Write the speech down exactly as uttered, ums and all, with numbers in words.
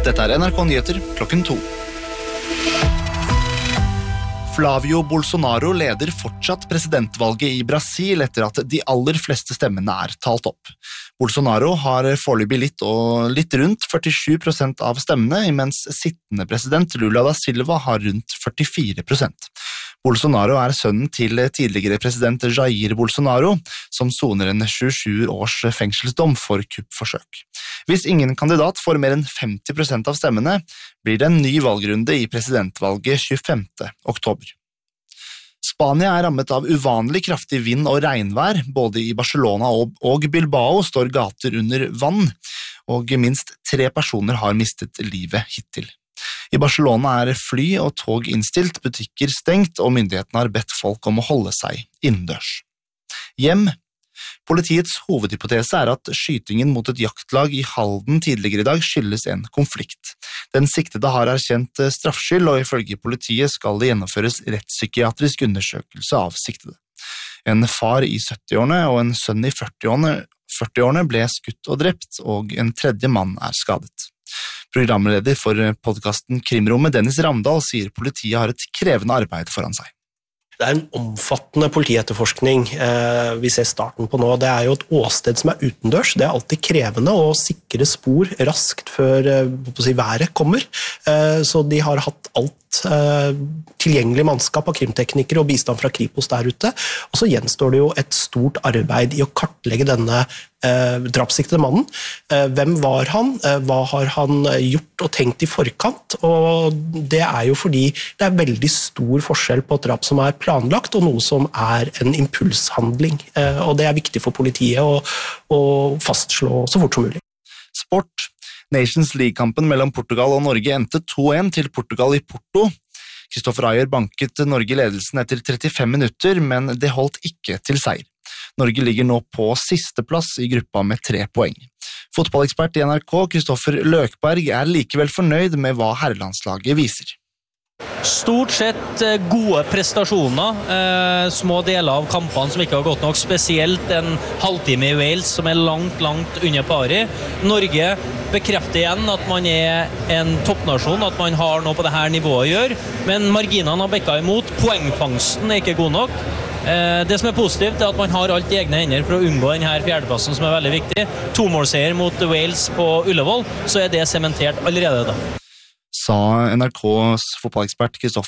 Dette er N R K Nyheter klokken to. Flavio Bolsonaro leder fortsatt presidentvalget i Brasil etter at de aller fleste stemmene er talt opp. Bolsonaro har foreløpig litt og litt rundt førtisju prosent av stemmene, mens sittende president Lula da Silva har rundt førtifire prosent. Bolsonaro er sønnen til tidligere president Jair Bolsonaro, som soner en tjuesju års fengselsdom for kuppforsøk. Hvis ingen kandidat får mer enn femti prosent av stemmene, blir det en ny valgrunde i presidentvalget tjuefemte oktober. Spania er rammet av uvanlig kraftig vind og regnvær. Både i Barcelona og Bilbao står gater under vann, og minst tre personer har mistet livet hittil. I Barcelona er fly og tog innstilt, butikker stengt, og myndighetene har bedt folk om å holde seg innendørs. Hjem. Politiets hovedhypotese er at skytingen mot et jaktlag i Halden tidligere i dag skyldes en konflikt. Den siktede har erkjent straffskyld, og ifølge politiet skal det gjennomføres rettspsykiatrisk undersøkelse av siktede. En far i syttiårene og en sønn i førtiårene ble skutt og drept, og en tredje mann er skadet. Programleder for podcasten Krimrommet, Dennis Ramdal, sier politiet har et krevende arbeid foran seg. Det er en omfattende politietterforskning eh, vi ser starten på nå. Det er jo et åsted som er utendørs. Det er alltid krevende å sikre spor raskt før eh, på å si, været kommer. Eh, så de har hatt alt eh, tilgjengelig mannskap av krimteknikere og bistand fra Kripos der ute. Og så gjenstår det jo et stort arbeid i å kartlegge denne eh, drapssiktede mannen. Eh, hvem var han? Eh, hva har han gjort og tenkt i forkant? Og det er jo fordi det er veldig stor forskjell på et drap som er planlagt, og noe som er en impulshandling. Og det er viktig for politiet å, å fastslå så fort som mulig. Sport. Nations League-kampen mellom Portugal og Norge endte to en til Portugal i Porto. Kristoffer Ajer banket Norge ledelsen etter trettifem minutter, men det holdt ikke til seier. Norge ligger nå på siste plass i gruppa med tre poeng. Fotballekspert i N R K, Kristoffer Løkberg, er likevel fornøyd med hva herrelandslaget viser. Stort sett gode prestasjoner, eh, små deler av kampene som ikke har gått nok, spesielt en halvtime i Wales som er langt, langt under pari. Norge bekrefter igjen at man er en toppnasjon, at man har noe på det her nivået å gjøre, men marginene har bekket imot, poengfangsten er ikke god nok. Eh, det som er positivt er at man har alt i egne hender for å unngå denne fjerdeplassen som er veldig viktig. To målseier mot Wales på Ullevål, så er det sementert allerede da. Sa N R K's fotballekspert Kristoffer